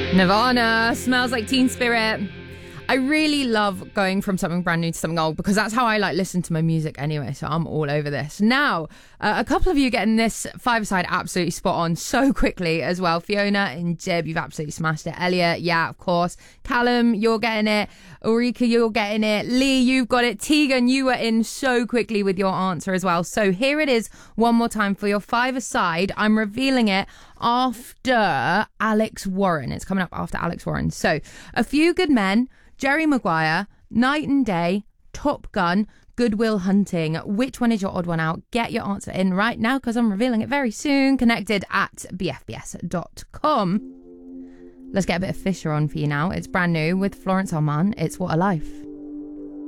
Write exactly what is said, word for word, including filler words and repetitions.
Nirvana, Smells Like Teen Spirit. I really love going from something brand new to something old because that's how I like listen to my music anyway, so I'm all over this. Now, uh, a couple of you getting this five-a-side absolutely spot on so quickly as well. Fiona and Jib, you've absolutely smashed it. Elliot, yeah, of course. Callum, you're getting it. Ulrika, you're getting it. Lee, you've got it. Tegan, you were in so quickly with your answer as well. So here it is one more time for your five-a-side. I'm revealing it after Alex Warren. It's coming up after Alex Warren. So, A Few Good Men, Jerry Maguire, Night and Day, Top Gun, Good Will Hunting. Which one is your odd one out? Get your answer in right now because I'm revealing it very soon. Connected at b f b s dot com. Let's get a bit of Fisher on for you now. It's brand new with Florence Armand. It's What a Life.